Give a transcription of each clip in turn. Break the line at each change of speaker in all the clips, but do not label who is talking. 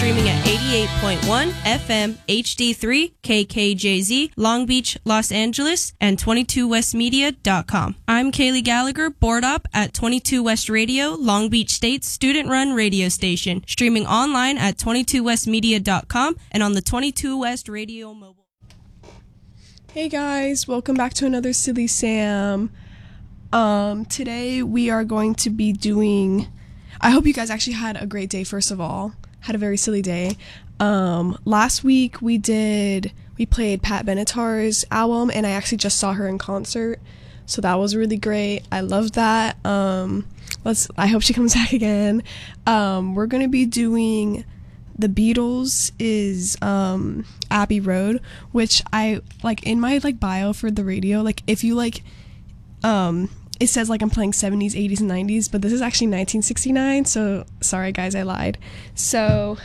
streaming at 88.1 FM HD3 KKJZ, Long Beach, Los Angeles, and 22westmedia.com. I'm Kaylee Gallagher, board op at 22 West Radio, Long Beach State's student-run radio station, streaming online at 22westmedia.com and on the 22 West Radio mobile.
Hey guys, welcome back to another Silly Sam. Today we are going to be doing, I hope you guys actually had a great day, first of all. Had a very silly day. Last week we played Pat Benatar's album, and I actually just saw her in concert, so that was really great. I loved that. I hope she comes back again. We're going to be doing The Beatles is Abbey Road, which I like in my like bio for the radio. Like if you like, it says like I'm playing 70s, 80s, and 90s, but this is actually 1969. So sorry guys, I lied. So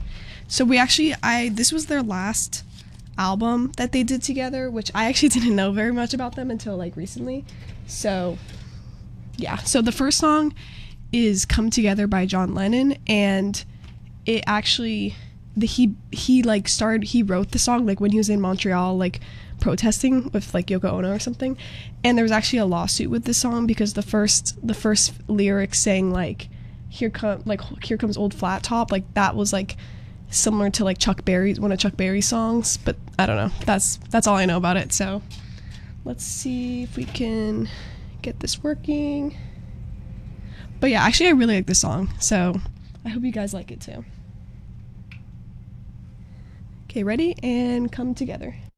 this was their last album that they did together, which I actually didn't know very much about them until like recently. So yeah. So the first song is "Come Together" by John Lennon, and it actually he wrote the song like when he was in Montreal like protesting with like Yoko Ono or something, and there was actually a lawsuit with this song because the first lyrics saying like here comes old flat top, like that was like similar to like one of Chuck Berry's songs, but I don't know. That's all I know about it. So let's see if we can get this working. But yeah, actually I really like this song, so I hope you guys like it too. Okay, ready? And Come Together.